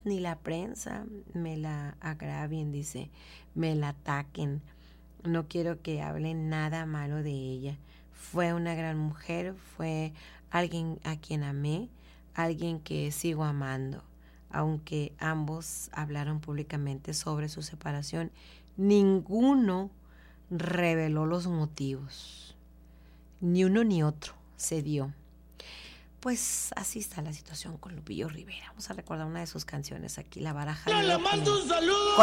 ni la prensa me la agravien, dice, me la ataquen. No quiero que hablen nada malo de ella. Fue una gran mujer, fue alguien a quien amé, alguien que sigo amando. Aunque ambos hablaron públicamente sobre su separación, ninguno reveló los motivos. Ni uno ni otro se dio. Pues así está la situación con Lupillo Rivera. Vamos a recordar una de sus canciones aquí, La Baraja. ¡Le mando un saludo!